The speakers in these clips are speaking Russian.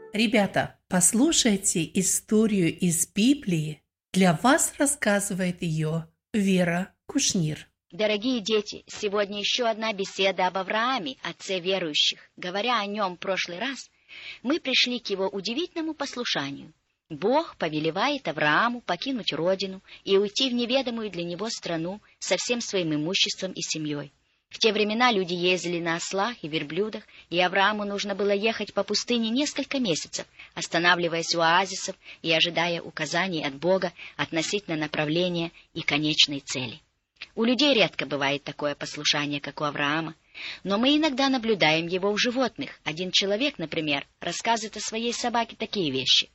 Ребята, послушайте историю из Библии. Для вас рассказывает ее Вера Кушнир. Дорогие дети, сегодня еще одна беседа об Аврааме, отце верующих. Говоря о нем в прошлый раз, мы пришли к его удивительному послушанию. Бог повелевает Аврааму покинуть родину и уйти в неведомую для него страну со всем своим имуществом и семьей. В те времена люди ездили на ослах и верблюдах, и Аврааму нужно было ехать по пустыне несколько месяцев, останавливаясь у оазисов и ожидая указаний от Бога относительно направления и конечной цели. У людей редко бывает такое послушание, как у Авраама, но мы иногда наблюдаем его у животных. Один человек, например, рассказывает о своей собаке такие вещи.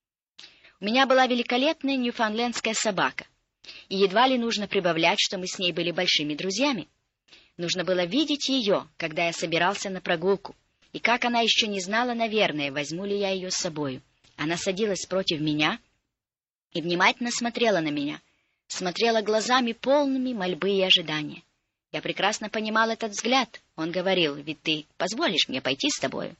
«У меня была великолепная ньюфаундлендская собака, и едва ли нужно прибавлять, что мы с ней были большими друзьями. Нужно было видеть ее, когда я собирался на прогулку, и как она еще не знала, наверное, возьму ли я ее с собою. Она садилась против меня и внимательно смотрела на меня, смотрела глазами полными мольбы и ожидания. Я прекрасно понимал этот взгляд. Он говорил: «Ведь ты позволишь мне пойти с тобою?»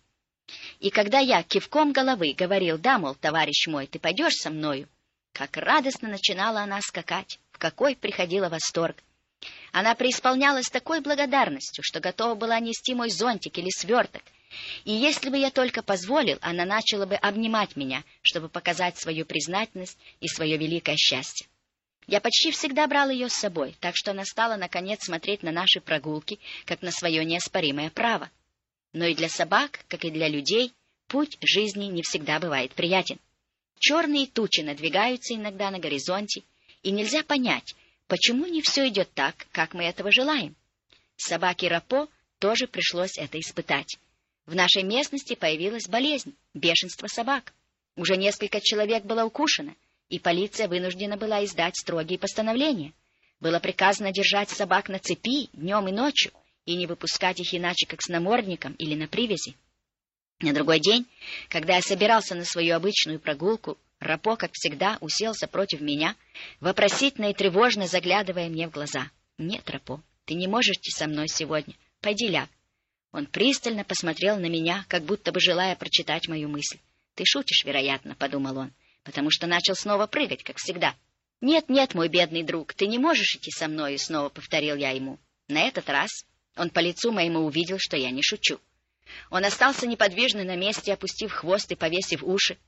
И когда я кивком головы говорил: «Да, мол, товарищ мой, ты пойдешь со мною», как радостно начинала она скакать, в какой приходила восторг. Она преисполнялась такой благодарностью, что готова была нести мой зонтик или сверток. И если бы я только позволил, она начала бы обнимать меня, чтобы показать свою признательность и свое великое счастье. Я почти всегда брал ее с собой, так что она стала, наконец, смотреть на наши прогулки, как на свое неоспоримое право. Но и для собак, как и для людей, путь жизни не всегда бывает приятен. Черные тучи надвигаются иногда на горизонте, и нельзя понять, почему не все идет так, как мы этого желаем. Собаке Рапо тоже пришлось это испытать. В нашей местности появилась болезнь — бешенство собак. Уже несколько человек было укушено, и полиция вынуждена была издать строгие постановления. Было приказано держать собак на цепи днем и ночью и не выпускать их иначе, как с намордником или на привязи. На другой день, когда я собирался на свою обычную прогулку, Рапо, как всегда, уселся против меня, вопросительно и тревожно заглядывая мне в глаза. «Нет, Рапо, ты не можешь идти со мной сегодня. Пойди ляг». Он пристально посмотрел на меня, как будто бы желая прочитать мою мысль. «Ты шутишь, вероятно», — подумал он, потому что начал снова прыгать, как всегда. «Нет, нет, мой бедный друг, ты не можешь идти со мною», — снова повторил я ему. На этот раз он по лицу моему увидел, что я не шучу. Он остался неподвижно на месте, опустив хвост и повесив уши.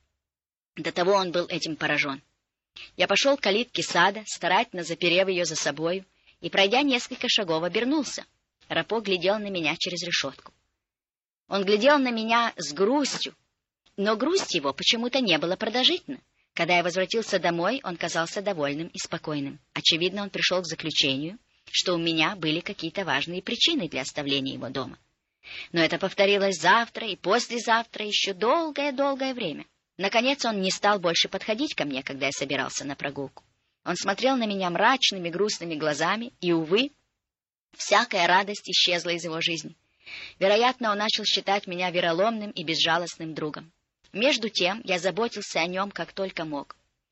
До того он был этим поражен. Я пошел к калитке сада, старательно заперев ее за собою, и, пройдя несколько шагов, обернулся. Рапо глядел на меня через решетку. Он глядел на меня с грустью, но грусть его почему-то не была продолжительна. Когда я возвратился домой, он казался довольным и спокойным. Очевидно, он пришел к заключению, что у меня были какие-то важные причины для оставления его дома. Но это повторилось завтра и послезавтра еще долгое-долгое время. Наконец он не стал больше подходить ко мне, когда я собирался на прогулку. Он смотрел на меня мрачными, грустными глазами, и, увы, всякая радость исчезла из его жизни. Вероятно, он начал считать меня вероломным и безжалостным другом. Между тем я заботился о нем как только мог.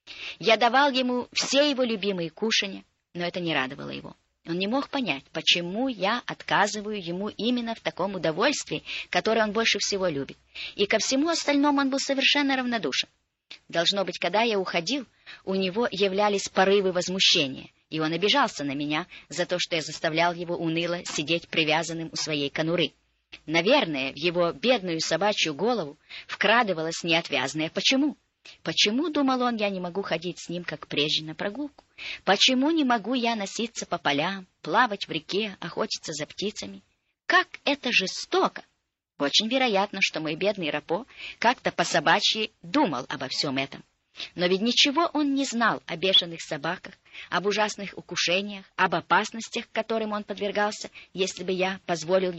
Я давал ему все его любимые кушанья, но это не радовало его. Он не мог понять, почему я отказываю ему именно в таком удовольствии, которое он больше всего любит. И ко всему остальному он был совершенно равнодушен. Должно быть, когда я уходил, у него являлись порывы возмущения, и он обижался на меня за то, что я заставлял его уныло сидеть привязанным у своей конуры. Наверное, в его бедную собачью голову вкрадывалось неотвязное «почему?». Почему, думал он, я не могу ходить с ним, как прежде, на прогулку? Почему не могу я носиться по полям, плавать в реке, охотиться за птицами? Как это жестоко! Очень вероятно, что мой бедный Рапо как-то по-собачьи думал обо всем этом. Но ведь ничего он не знал о бешеных собаках, об ужасных укушениях, об опасностях, которым он подвергался, если бы я позволил